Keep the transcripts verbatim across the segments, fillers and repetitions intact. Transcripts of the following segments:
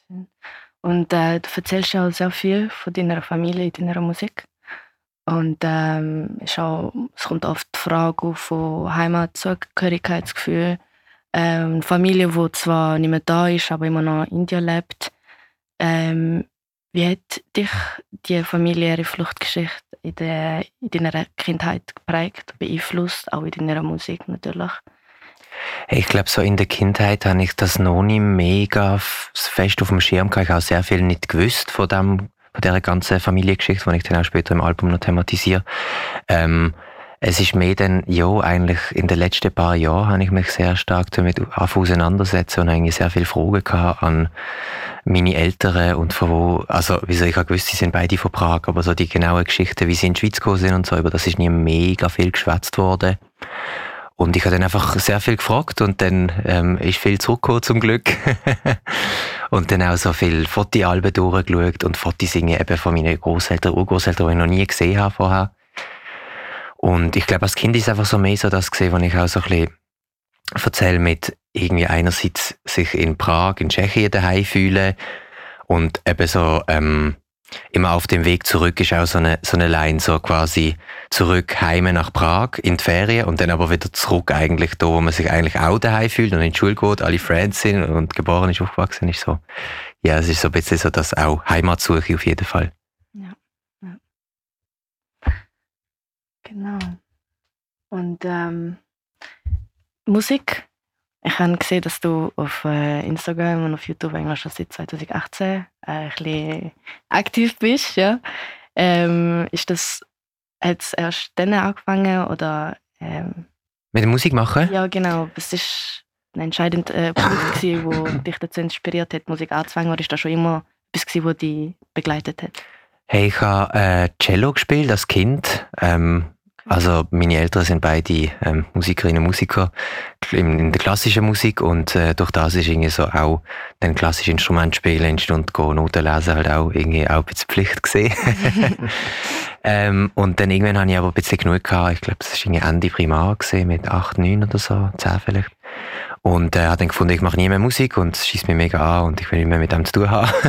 schön. Und äh, du erzählst ja auch sehr viel von deiner Familie in deiner Musik. Und ähm, ist auch, es kommt oft die Frage auf von Heimatzugehörigkeitsgefühl. Ähm, eine Familie, die zwar nicht mehr da ist, aber immer noch in Indien lebt. Ähm, wie hat dich die familiäre Fluchtgeschichte in, der, in deiner Kindheit geprägt, beeinflusst, auch in deiner Musik natürlich? Ich glaube, so in der Kindheit habe ich das noch nicht mega fest auf dem Schirm gehabt. Ich habe auch sehr viel nicht gewusst von, dem, von dieser ganzen Familiengeschichte, die ich dann auch später im Album noch thematisiere. Ähm, es ist mehr dann, ja, eigentlich in den letzten paar Jahren habe ich mich sehr stark damit auseinandersetzen und eigentlich sehr viele Fragen gehabt an meine Eltern und von wo, also, wieso ich habe gewusst, sie sind beide von Prag, aber so die genauen Geschichten, wie sie in die Schweiz gekommen sind und so, über das ist nie mega viel geschwätzt worden. Und ich habe dann einfach sehr viel gefragt und dann ähm, ist viel zurückgekommen zum Glück. Und dann auch so viele Fotoalben durchgeschaut und Fotos singen eben von meinen Grosseltern, Urgroßeltern, die ich noch nie gesehen habe vorher. Und ich glaube, als Kind ist einfach so mehr so das gesehen, was ich auch so ein bisschen erzähle mit irgendwie einerseits sich in Prag, in Tschechien daheim fühlen und eben so ähm, immer auf dem Weg zurück ist auch so eine, so eine Line, so quasi zurück heim nach Prag in die Ferien und dann aber wieder zurück eigentlich da, wo man sich eigentlich auch daheim fühlt und in die Schule geht, alle Friends sind und geboren ist, aufgewachsen ist, so. Ja, es ist so ein bisschen so das auch Heimatsuche auf jeden Fall. Ja, ja. Genau. Und ähm, Musik. Ich habe gesehen, dass du auf äh, Instagram und auf YouTube eigentlich schon seit zwanzig achtzehn äh, ein bisschen aktiv bist. Ja? Ähm, ist das, hat es erst dann angefangen? Oder, ähm, mit der Musik machen? Ja, genau. Was war ein entscheidender äh, Punkt, der dich dazu inspiriert hat, Musik anzufangen? Oder ist das schon immer etwas, was dich begleitet hat? Hey, ich habe äh, Cello gespielt als Kind. Ähm, Also meine Eltern sind beide ähm, Musikerinnen und Musiker in, in der klassischen Musik und äh, durch das ist irgendwie so auch dann klassische Instrumente spielen, Stunden gehen, Noten lesen halt auch irgendwie auch ein bisschen Pflicht gesehen. ähm, und dann irgendwann habe ich aber ein bisschen genug gehabt. Ich glaube, das war irgendwie Ende Primar gesehen, mit acht, neun oder so, zehn vielleicht. Und äh, habe dann gefunden, ich mache nie mehr Musik und es scheisst mich mega an und ich will nicht mehr mit dem zu tun haben.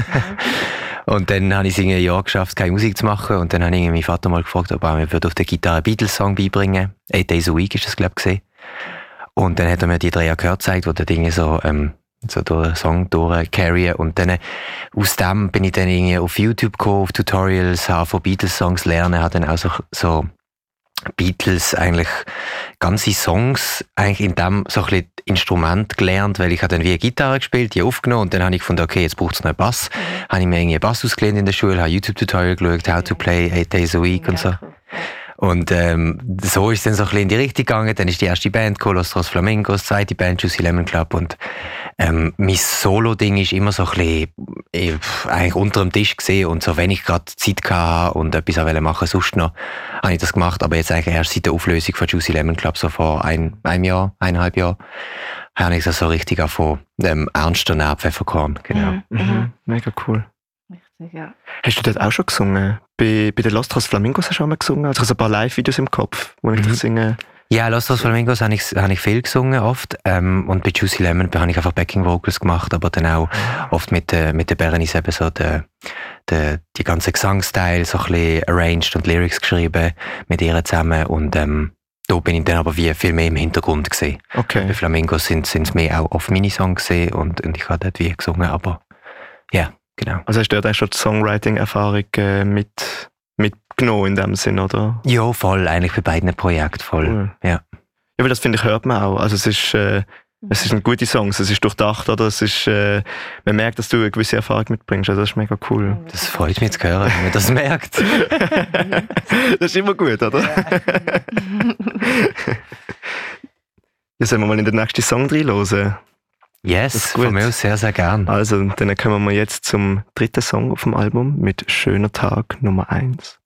Und dann habe ich es ein Jahr geschafft, keine Musik zu machen. Und dann habe ich meinen Vater mal gefragt, ob er mir auf der Gitarre einen Beatles-Song beibringen. Eight Days a Week ist das, glaube ich, gewesen. Und dann hat er mir die drei Akkorde gezeigt, wo der Dinge so, ähm, so durch den Song durchcarryen. Und dann, aus dem bin ich dann irgendwie auf YouTube gekommen, auf Tutorials, habe von Beatles-Songs lernen, habe dann auch so, so Beatles eigentlich ganze Songs eigentlich in dem so ein bisschen Instrument gelernt, weil ich habe dann wie eine Gitarre gespielt, die aufgenommen und dann habe ich gefunden, okay, jetzt braucht es noch einen Bass. Mhm. Habe ich mir irgendwie einen Bass ausgelernt in der Schule, habe YouTube-Tutorial geschaut, how to play eight days a week und so. Und ähm, so ist es dann so ein bisschen in die Richtung gegangen. Dann ist die erste Band gekommen, Los Tres Flamingos, zweite Band, Juicy Lemon Club. Und ähm, mein Solo-Ding ist immer so ein bisschen äh, eigentlich unter dem Tisch gesehen. Und so, wenn ich gerade Zeit hatte und etwas machen wollte, sonst noch, habe ich das gemacht. Aber jetzt eigentlich erst seit der Auflösung von Juicy Lemon Club, so vor ein, einem Jahr, eineinhalb Jahren, habe ich das so richtig angefangen, ähm, ernster Nährpfefferkorn. Genau. Mhm. Mhm. Mega cool. Richtig, ja. Hast du dort auch schon gesungen? Bei, bei den Los Tres Flamingos hast du auch mal gesungen? Also ich habe so ein paar Live-Videos im Kopf, wo ich mhm. das singe. Ja, Los Tres Flamingos habe ich, habe ich viel gesungen, oft. Ähm, und bei Juicy Lemon habe ich einfach Backing Vocals gemacht, aber dann auch oft mit, äh, mit der Berenice eben so de, de, die ganze Gesangsteil so ein bisschen arranged und Lyrics geschrieben mit ihr zusammen. Und ähm, da bin ich dann aber wie viel mehr im Hintergrund gesehen. Okay. Bei Flamingos sind es mehr auch auf Minisongs gesehen und, und ich habe dort wie gesungen, aber ja. Yeah. Genau. Also hast du dort schon die Songwriting-Erfahrung äh, mit, mitgenommen in dem Sinn, oder? Ja, voll. Eigentlich bei beiden Projekten voll. Cool. Ja. Ja, weil das finde ich, hört man auch. Also es ist, äh, es sind gute Songs, es ist durchdacht, oder? Es ist, äh, man merkt, dass du eine gewisse Erfahrung mitbringst. Also das ist mega cool. Das freut mich zu hören, wenn man das merkt. Das ist immer gut, oder? Ja. Jetzt sollen wir mal in den nächsten Song reinhören. Yes, von mir aus sehr, sehr gern. Also, dann kommen wir jetzt zum dritten Song auf dem Album mit Schöner Tag Nummer eins.